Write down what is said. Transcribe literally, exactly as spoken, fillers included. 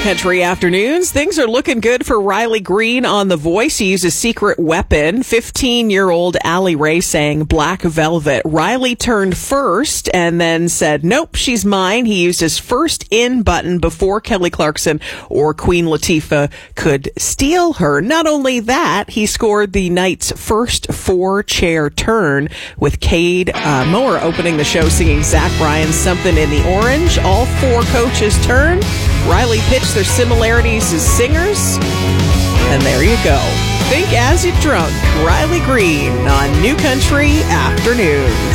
Country Afternoons. Things are looking good for Riley Green on The Voice. He used a secret weapon. fifteen-year-old Allie Ray sang Black Velvet. Riley turned first and then said, nope, she's mine. He used his first in button before Kelly Clarkson or Queen Latifah could steal her. Not only that, he scored the night's first four-chair turn with Cade uh, Moore opening the show singing Zach Bryan's Something in the Orange. All four coaches turned. Riley pitched their similarities as singers. And there you go. Think as you're drunk. Riley Green on New Country Afternoons.